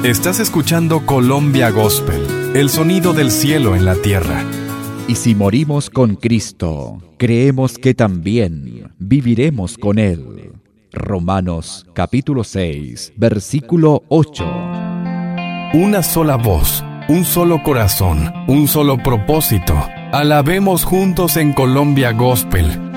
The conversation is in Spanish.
Estás escuchando Colombia Gospel, el sonido del cielo en la tierra. Y si morimos con Cristo, creemos que también viviremos con Él. Romanos capítulo 6, versículo 8. Una sola voz, un solo corazón, un solo propósito. Alabemos juntos en Colombia Gospel,